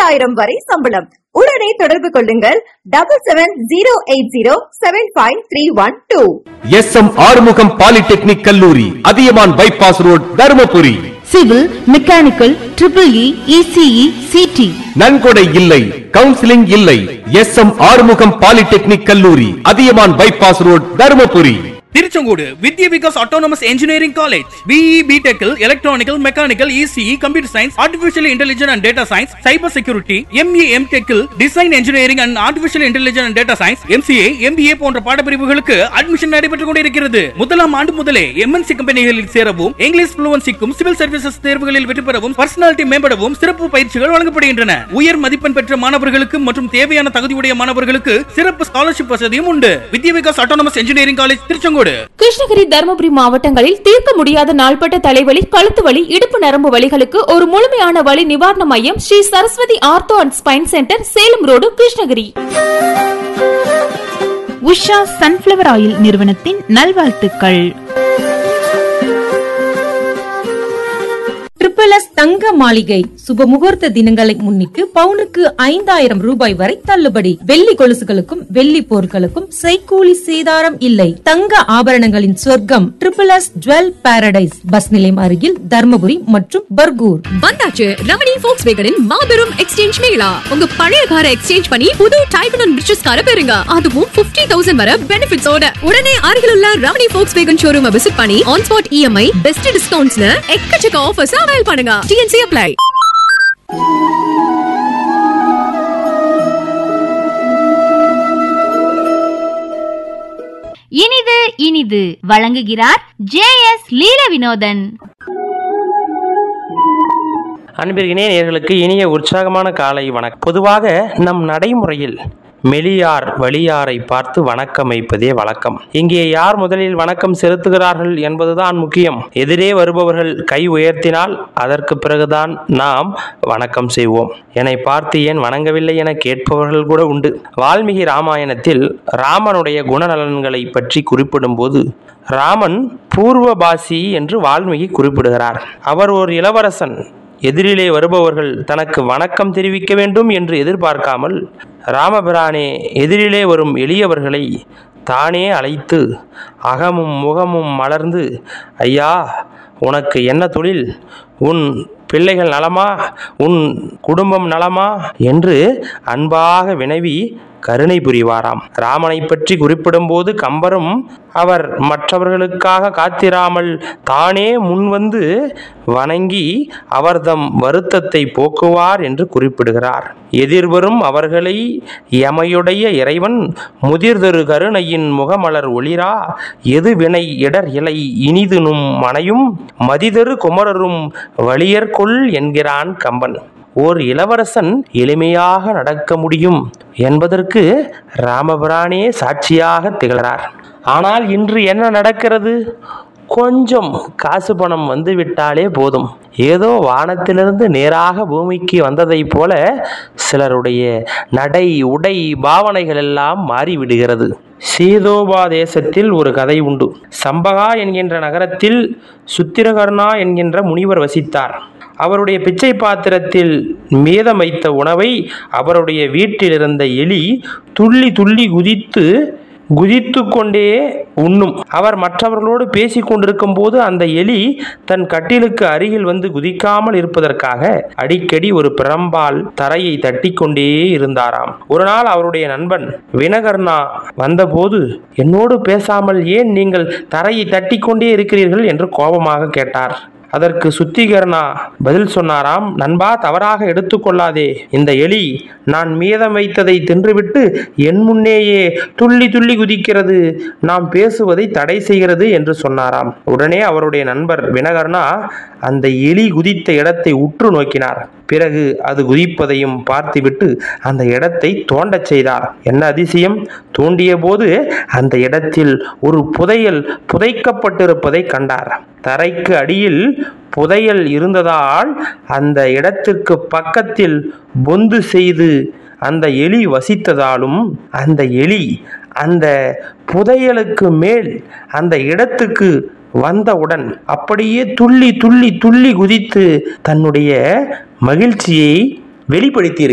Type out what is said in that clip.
10,000 வரை சம்பளம். உடனே தொடர்பு கொள்ளுங்கள் 7708075312. SM ஆறுமுகம் பாலிடெக்னிக் கல்லூரி, Athiyaman bypass road, Dharmapuri. Civil, mechanical, EEE, ECE, CT. நன்கொடை இல்லை, கவுன்சிலிங் இல்லை. SM ஆறுமுகம் பாலிடெக்னிக் கல்லூரி, Athiyaman bypass road, Dharmapuri. Tiruchengode Vidya Vikas autonomous engineering college. BE, BTech, electronical, mechanical, ECE, computer science, artificial intelligence and data science, cyber security, ME, MTech, design engineering and artificial intelligence and data science, MCA, MBA போன்ற பாடப்பிரிவுகளுக்கு admission நடைபெற்றுக் கொண்டிருக்கிறது. முதலாம் ஆண்டு முதலே MNC கம்பெனிகளில் சேரவும், English ஃப்ளூவன்சிக்கும், civil services தேர்வுகளில் வெற்றி பெறவும், பர்சனாலிட்டி மேம்படவும் சிறப்பு பயிற்சிகள் வழங்கப்படுகின்றன. உயர் மதிப்பெண் பெற்ற மாணவர்களுக்கு மற்றும் தேவையான தகுதியுடைய மாணவர்களுக்கு சிறப்பு ஸ்காலர்ஷிப் வசதியும் உண்டு. வித்யா Vikas autonomous engineering college, Tiruchengode. Krishnagiri, Dharmapuri மாவட்டங்களில் தீர்க்க முடியாத நாள்பட்ட தலைவலி, கழுத்து வலி, இடுப்பு நரம்பு வலிகளுக்கு ஒரு முழுமையான வலி நிவாரண மையம் Sri Saraswati ortho and spine centre, Salem road, Krishnagiri. Usha sunflower oil நிறுவனத்தின் நல்வாழ்த்துக்கள். ட்ரிபிள்எஸ் தங்க மாளிகை சுப முகூர்த்த தினங்களை முன்னிட்டு பவுனுக்கு 5,000 ரூபாய் வரை தள்ளுபடி. வெள்ளி கொலுசுகளுக்கும் வெள்ளி பொருட்களுக்கும் செய்கூலி சேதாரம் இல்லை. தங்க ஆபரணங்களின் சொர்க்கம் ட்ரிபிள்எஸ் ஜுவல் பாரடைஸ், பஸ் நிலையம் அருகில், தர்மபுரி மற்றும் பர்கூர். வந்தாச்சு ரமணி ஃபோக்ஸ்வேகனின் மாபெரும் எக்ஸ்சேஞ்ச் மேளா. உங்க பழைய காரை எக்ஸ்சேஞ்ச் பண்ணி புது டைப் அண்ட் பிரிட்ஜஸ் காரை பெறுங்க. அதுவும் 50,000 வரை பெனிஃபிட்ஸோட. உடனே அருகிலுள்ள ரமணி ஃபோக்ஸ்வேகன் ஷோரூமை விசிட் பண்ணி ஆன் ஸ்பாட் EMI, பெஸ்ட் டிஸ்கவுண்ட்ஸ்ல எக்கச்சக்க ஆஃபர்ஸ் அவைல் பண்ணுங்க. TNC apply. இனிது இனிது வழங்குகிறார் JS லீல வினோதன். அன்பிற்கினே நேயர்களுக்கு இனிய உற்சாகமான காலை வணக்கம். பொதுவாக நம் நடைமுறையில் மெலியார் வலியாரை பார்த்து வணக்கம் வைப்பதே வழக்கம். இங்கே யார் முதலில் வணக்கம் செலுத்துகிறார்கள் என்பதுதான் முக்கியம். எதிரே வருபவர்கள் கை உயர்த்தினால் அதற்கு பிறகுதான் நாம் வணக்கம் செய்வோம். என்னை பார்த்து ஏன் வணங்கவில்லை என கேட்பவர்கள் கூட உண்டு. வால்மீகி ராமாயணத்தில் ராமனுடைய குணநலன்களை பற்றி குறிப்பிடும் போது ராமன் பூர்வபாசி என்று வால்மீகி குறிப்பிடுகிறார். அவர் ஒரு இளவரசன். எதிரிலே வருபவர்கள் தனக்கு வணக்கம் தெரிவிக்க வேண்டும் என்று எதிர்பார்க்காமல் ராமபிரானே எதிரிலே வரும் எளியவர்களை தானே அழைத்து அகமும் முகமும் மலர்ந்து, ஐயா உனக்கு என்ன தொழில், உன் பிள்ளைகள் நலமா, உன் குடும்பம் நலமா என்று அன்பாக வினவி கருணை புரிவாராம். ராமனை பற்றி குறிப்பிடும் போது கம்பரும் அவர் மற்றவர்களுக்காக காத்திராமல் தானே முன்வந்து வணங்கி அவர்தம் வருத்தத்தை போக்குவார் என்று குறிப்பிடுகிறார். எதிர்வரும் அவர்களை எமையுடைய இறைவன் முதிர்தரு கருணையின் முகமலர் ஒளிரா எது வினை இடர் இலை இனிதுனும் மனையும் மதிதரு குமரரும் வலியர்கொள் என்கிறான் கம்பன். ஓர் இளவரசன் எளிமையாக நடக்க முடியும் என்பதற்கு ராமபிரானே சாட்சியாக திகழ்கிறார். ஆனால் இன்று என்ன நடக்கிறது? கொஞ்சம் காசு பணம் வந்துவிட்டாலே போதும், ஏதோ வானத்திலிருந்து நேராக பூமிக்கு வந்ததை போல சிலருடைய நடை உடை பாவனைகள் எல்லாம் மாறிவிடுகிறது. சீதோபா தேசத்தில் ஒரு கதை உண்டு. சம்பகா என்கின்ற நகரத்தில் சுத்திரகர்ணா என்கின்ற முனிவர் வசித்தார். அவருடைய பிச்சை பாத்திரத்தில் மீதம் வைத்த உணவை அவருடைய வீட்டில் இருந்த எலி துள்ளி துள்ளி குதித்து கொண்டே உண்ணும். அவர் மற்றவர்களோடு பேசிக் கொண்டிருக்கும் போது அந்த எலி தன் கட்டிலுக்கு அருகில் வந்து குதிக்காமல் இருப்பதற்காக அடிக்கடி ஒரு பிரம்பால் தரையை தட்டி கொண்டே இருந்தாராம். ஒரு நாள் அவருடைய நண்பன் வினகர்ணா வந்தபோது, என்னோடு பேசாமல் ஏன் நீங்கள் தரையை தட்டி கொண்டே இருக்கிறீர்கள் என்று கோபமாக கேட்டார். அதற்கு சுத்திகர்ணா பதில் சொன்னாராம், நண்பா, தவறாக எடுத்துக்கொள்ளாதே. இந்த எலி நான் மீதம் வைத்ததை தின்றுவிட்டு என் முன்னேயே துள்ளி துள்ளி குதிக்கிறது, நாம் பேசுவதை தடை செய்கிறது என்று சொன்னாராம். உடனே அவருடைய நண்பர் வினகர்ணா அந்த எலி குதித்த இடத்தை உற்று நோக்கினார். பிறகு அது குதிப்பதையும் பார்த்துவிட்டு அந்த இடத்தை தோண்டச் செய்தார். என்ன அதிசயம்! தோண்டிய போது அந்த இடத்தில் ஒரு புதையல் புதைக்கப்பட்டிருப்பதை கண்டார். தரைக்கு அடியில் புதையல் இருந்ததால் அந்த இடத்திற்கு பக்கத்தில் பொந்து செய்து அந்த எலி வசித்ததாலும் அந்த எலி அந்த புதையலுக்கு மேல் அந்த இடத்துக்கு வந்தவுடன் அப்படியே துள்ளி துள்ளி துள்ளி குதித்து தன்னுடைய மகிழ்ச்சியை வெளிப்படுத்தி